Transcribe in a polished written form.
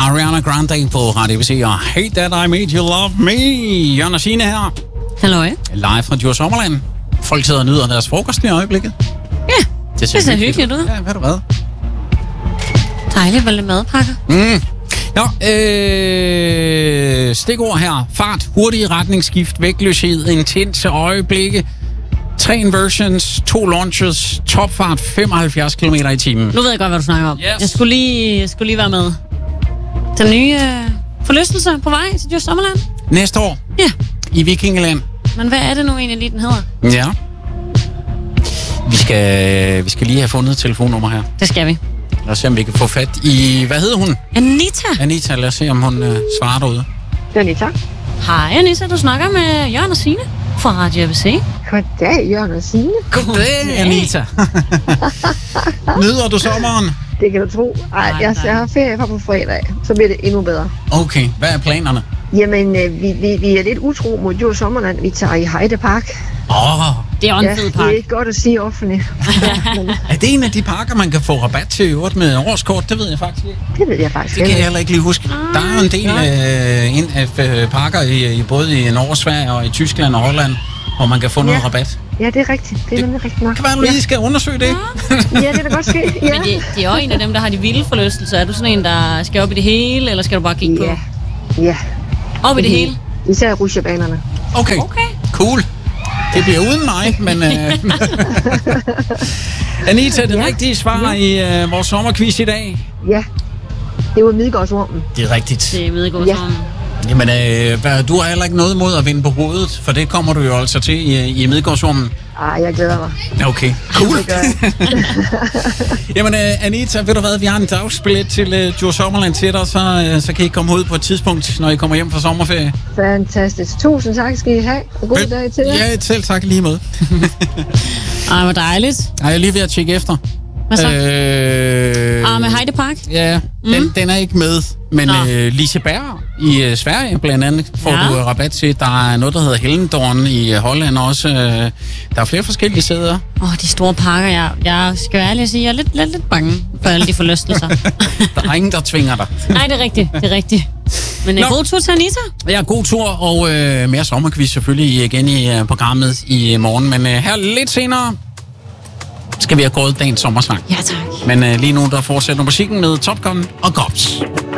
Ariana Grande på Radio ABC og Hate That I Made You Love Me. Jørgen og Signe her. Halløj. Live fra Djurs Sommerland. Folk sidder og nyder deres frokost i øjeblikket. Ja, det ser hyggeligt ud. Ja, ved du hvad? Dejligt med lidt madpakker. Stikord her. Fart, hurtig retningsskift, vægtløshed, intense øjeblikke. 3 inversions, 2 launches, topfart 75 km i timen. Nu ved jeg godt, hvad du snakker om. Yes. Jeg skulle lige være med. Den nye forlystelse på vej til Djurs Sommerland. Næste år. Ja. I Vikingeland. Men hvad er det nu egentlig lige, den hedder? Ja. Vi skal lige have fundet et telefonnummer her. Det skal vi. Lad os se, om vi kan få fat i... Hvad hedder hun? Anita, lad os se, om hun svarer derude. Anita. Hej Anita, du snakker med Jørgen og Signe fra Radio ABC. Goddag, Jørgen og Signe. Goddag, Anita. Nyder du sommeren? Det kan du tro. Jeg har ferie på fredag, så bliver det endnu bedre. Okay, hvad er planerne? Jamen, vi er lidt utro mod Djurs Sommerland. Vi tager i Heide Park. Det er jo en fed park. Det er ikke godt at sige offentligt. Er det en af de parker, man kan få rabat til i øvrigt med årskort? Det ved jeg faktisk ikke. Det ved jeg faktisk ikke. Det kan jeg heller ikke lige huske. Der er jo en del parker i både i Norge, Sverige og i Tyskland og Holland, hvor man kan få noget rabat. Ja, det er rigtigt. Det er nemlig rigtigt nok. Kan være, at du lige skal undersøge det. Ja, det er da godt ske. Ja. Men det er jo en af dem, der har de vilde forlystelser. Er du sådan en, der skal op i det hele, eller skal du bare kigge på? Ja. Op i det hele? Især rutsjebanerne. Okay. Cool. Det bliver uden mig, men... Anita, det rigtige svar i vores sommerquiz i dag? Ja, det var Midgårdsormen. Det er rigtigt. Det er Midgårdsormen. Jamen, du har heller ikke noget imod at vinde på hovedet, for det kommer du jo altså til i Midgårdsormen. Jeg glæder mig. Okay, cool. Det gør jeg. Jamen, Anita, ved du hvad, vi har en dagsbillet til Djurs Sommerland til dig, så kan I komme ud på et tidspunkt, når I kommer hjem fra sommerferie. Fantastisk. Tusind tak skal I have, og god dag til jer. Ja, selv tak lige med. Ej, hvor dejligt. Jeg er lige ved at tjekke efter. Hvad så? Med Heide Park? Ja, den er ikke med. Men Liseberg i Sverige blandt andet får du rabat til. Der er noget, der hedder Hellendoorn i Holland også. Der er flere forskellige steder. De store parker, jeg skal være ærlig at sige, jeg er lidt bange for alle de forlystelser. Der er ingen, der tvinger dig. Nej, det er rigtigt. Men en god tur til Anita. Ja, god tur, og mere sommerquiz selvfølgelig igen i programmet i morgen. Men her lidt senere skal vi have gået dagens sommersang. Ja, tak. Men lige nu, der fortsætter musikken med Top Gun og Gops.